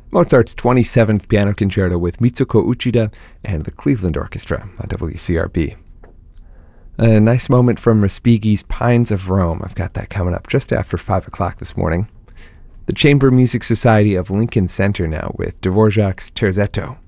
Mozart's 27th Piano Concerto with Mitsuko Uchida and the Cleveland Orchestra on WCRB. A nice moment from Respighi's Pines of Rome. I've got that coming up just after 5 o'clock this morning. The Chamber Music Society of Lincoln Center now with Dvorak's Terzetto.